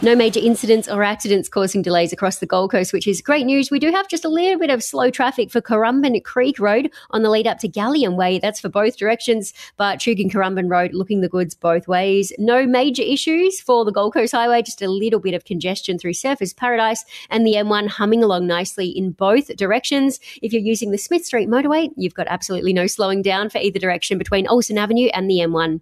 No major incidents or accidents causing delays across the Gold Coast, which is great news. We do have just a little bit of slow traffic for Currumbin Creek Road on the lead up to Gallium Way. That's for both directions, but Trugan Currumbin Road looking the goods both ways. No major issues for the Gold Coast Highway, just a little bit of congestion through Surfers Paradise and the M1 humming along nicely in both directions. If you're using the Smith Street motorway, you've got absolutely no slowing down for either direction between Olsen Avenue and the M1.